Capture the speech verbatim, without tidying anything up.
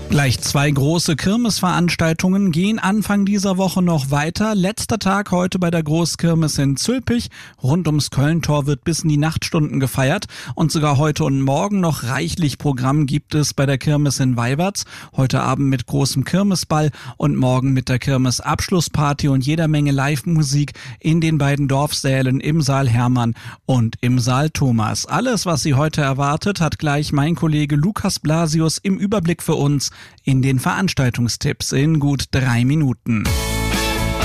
Gleich zwei große Kirmesveranstaltungen gehen Anfang dieser Woche noch weiter. Letzter Tag heute bei der Großkirmes in Zülpich. Rund ums Kölntor wird bis in die Nachtstunden gefeiert. Und sogar heute und morgen noch reichlich Programm gibt es bei der Kirmes in Weiberts. Heute Abend mit großem Kirmesball und morgen mit der Kirmes-Abschlussparty und jeder Menge Live-Musik in den beiden Dorfsälen im Saal Hermann und im Saal Thomas. Alles, was Sie heute erwartet, hat gleich mein Kollege Lukas Blasius im Überblick für uns in den Veranstaltungstipps in gut drei Minuten.